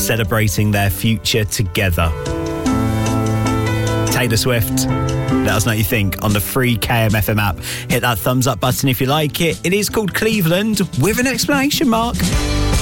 celebrating their future together. Taylor Swift. Let us know what you think on the free KMFM app. Hit that thumbs up button if you like it. It is called Cleveland with an exclamation mark.